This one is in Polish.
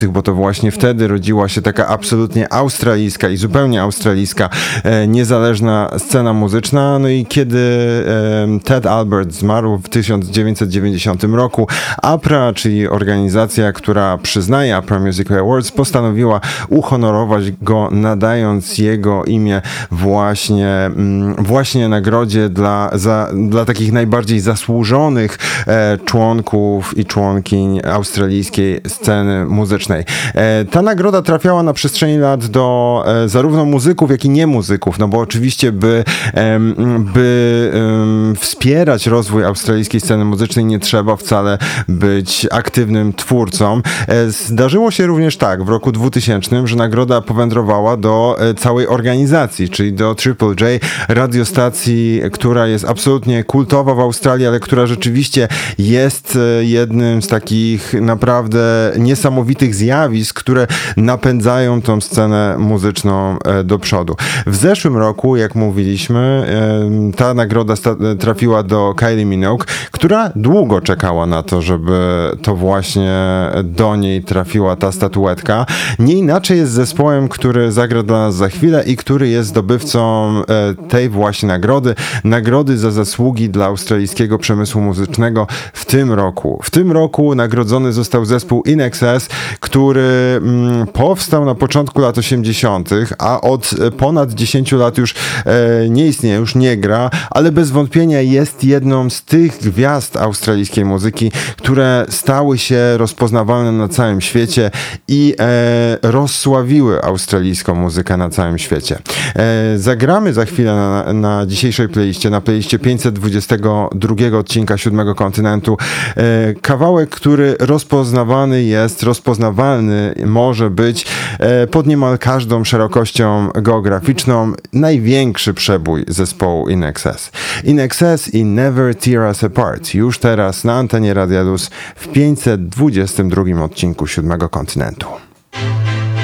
bo to właśnie wtedy rodziła się taka absolutnie australijska i zupełnie australijska niezależna scena muzyczna. No i kiedy Ted Albert zmarł w 1990 roku, APRA, czyli organizacja, która przyznaje APRA Music Awards, postanowiła uhonorować go, nadając jego imię właśnie nagrodzie dla takich najbardziej zasłużonych członków i członkiń australijskiej sceny muzycznej. Ta nagroda trafiała na przestrzeni lat do zarówno muzyków, jak i nie muzyków, no bo oczywiście by wspierać rozwój australijskiej sceny muzycznej nie trzeba wcale być aktywnym twórcą. Zdarzyło się również tak w roku 2000, że nagroda powędrowała do całej organizacji, czyli do Triple J, radiostacji, która jest absolutnie kultowa w Australii, ale która rzeczywiście jest jednym z takich naprawdę niesamowitych zjawisk, które napędzają tą scenę muzyczną do przodu. W zeszłym roku, jak mówiliśmy, ta nagroda trafiła do Kylie Minogue, która długo czekała na to, żeby to właśnie do niej trafiła ta statuetka. Nie inaczej jest z zespołem, który zagra dla nas za chwilę i który jest zdobywcą tej właśnie nagrody za zasługi dla australijskiego przemysłu muzycznego w tym roku. W tym roku nagrodzony został zespół In Excess, który powstał na początku lat 80., a od ponad 10 lat już nie istnieje, już nie gra, ale bez wątpienia jest jedną z tych gwiazd australijskiej muzyki, które stały się rozpoznawalne na całym świecie i rozsławiły australijską muzykę na całym świecie. Zagramy za chwilę na dzisiejszej playliście, na playliście 522 odcinka Siódmego Kontynentu, kawałek, który rozpoznawalny może być pod niemal każdą szerokością geograficzną. Największy przebój zespołu In Excess. In Excess i Never Tear Us Apart. Już teraz na antenie Radia Luz w 522 odcinku Siódmego Kontynentu.